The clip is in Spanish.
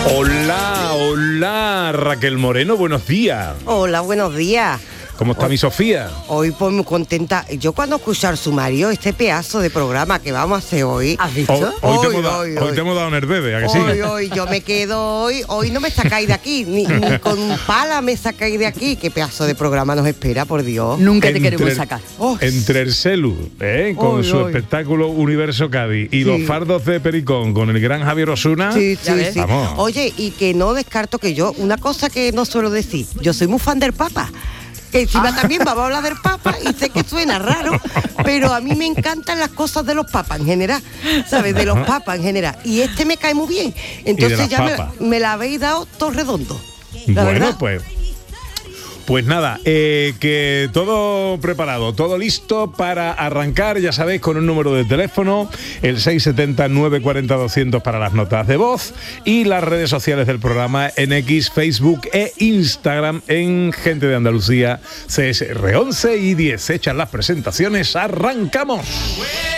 Hola, hola, Raquel Moreno, buenos días. Hola, buenos días. ¿Cómo está mi Sofía? Hoy pues muy contenta. Yo cuando escuché al sumario, este pedazo de programa que vamos a hacer hoy. ¿Has visto? Hoy te hemos dado en el bebé, ¿a que sí? Hoy, yo me quedo hoy no me sacáis de aquí, ni con un pala me sacáis de aquí. Qué pedazo de programa nos espera, por Dios. Nunca te queremos sacar. Entre el Celu, con su espectáculo Universo Cádiz y los fardos de Pericón con el gran Javier Osuna. Sí. Vamos. Oye, y que no descarto que yo, una cosa que no suelo decir, yo soy muy fan del Papa. Que encima también vamos a hablar del Papa y sé que suena raro, pero a mí me encantan las cosas de los papas en general, ¿sabes? De los papas en general. Y este me cae muy bien. Entonces ya me la habéis dado todo redondo. La verdad. Pues nada, que todo preparado, todo listo para arrancar, ya sabéis, con un número de teléfono, el 670-940-200 para las notas de voz y las redes sociales del programa en X, Facebook e Instagram en Gente de Andalucía, CSR 11 y 10. Hechas las presentaciones, arrancamos.